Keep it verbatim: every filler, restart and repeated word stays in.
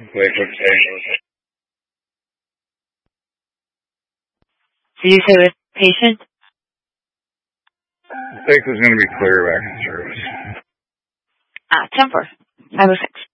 Wait for patient. Did you say with patient? I think it's going to be clear back in service. Ah, ten four. five oh six.